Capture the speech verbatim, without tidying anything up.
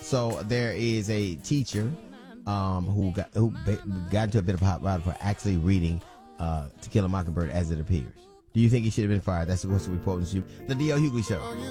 So there is a teacher um, who got who got into a bit of a hot rod for actually reading uh, To Kill a Mockingbird as it appears. Do you think he should have been fired? That's what's the report. The D L Hughley Show.